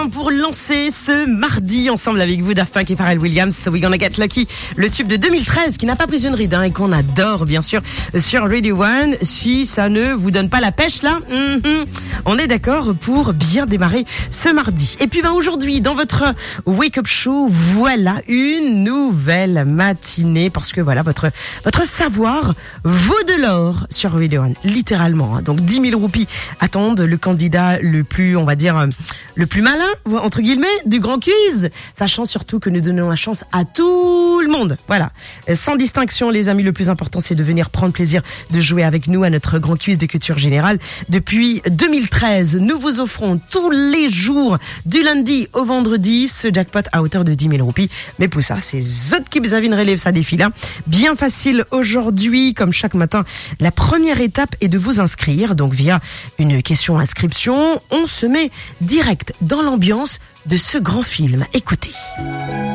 Pour lancer ce mardi ensemble avec vous, Daft Punk et Pharrell Williams, We Gonna Get Lucky, le tube de 2013 qui n'a pas pris une ride et qu'on adore bien sûr sur Radio One. Si ça ne vous donne pas la pêche là, on est d'accord pour bien démarrer ce mardi. Et puis aujourd'hui dans votre Wake Up Show, voilà une nouvelle matinée parce que voilà votre savoir vaut de l'or sur Radio One, littéralement. Donc 10 000 roupies attendent le candidat le plus, on va dire, le plus malin, entre guillemets, du grand quiz, sachant surtout que nous donnons la chance à tout le monde. Voilà. Sans distinction, les amis, le plus important, c'est de venir prendre plaisir de jouer avec nous à notre grand quiz de culture générale. Depuis 2013, nous vous offrons tous les jours, du lundi au vendredi, ce jackpot à hauteur de 10 000 roupies. Mais pour ça, c'est Zot qui vous invite relève ça défi là. Bien facile aujourd'hui, comme chaque matin. La première étape est de vous inscrire. Donc, via une question inscription, on se met direct dans l'ambiance de ce grand film. Écoutez.